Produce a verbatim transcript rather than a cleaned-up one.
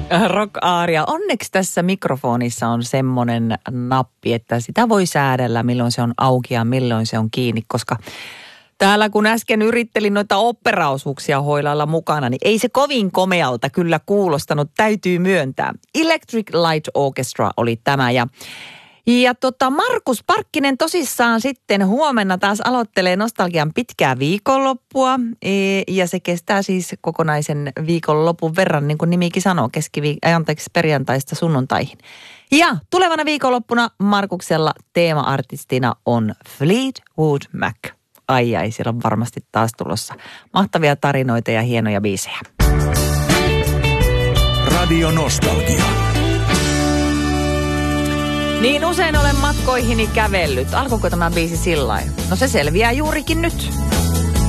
Rock-aaria. Onneksi tässä mikrofonissa on semmoinen nappi, että sitä voi säädellä, milloin se on auki ja milloin se on kiinni, koska täällä kun äsken yrittelin noita operaosuuksia hoilailla mukana, niin ei se kovin komealta kyllä kuulostanut, täytyy myöntää. Electric Light Orchestra oli tämä ja Ja tota, Markus Parkkinen tosissaan sitten huomenna taas aloittelee Nostalgian pitkää viikonloppua. E, ja se kestää siis kokonaisen viikonlopun verran, niin kuin nimikin sanoo, keskiviik- anteeksi, perjantaista sunnuntaihin. Ja tulevana viikonloppuna Markuksella teema-artistina on Fleetwood Mac. Ai ai, siellä on varmasti taas tulossa mahtavia tarinoita ja hienoja biisejä. Radio Nostalgia. Niin usein olen matkoihini kävellyt. Alkoiko tämä biisi sillain? No se selviää juurikin nyt.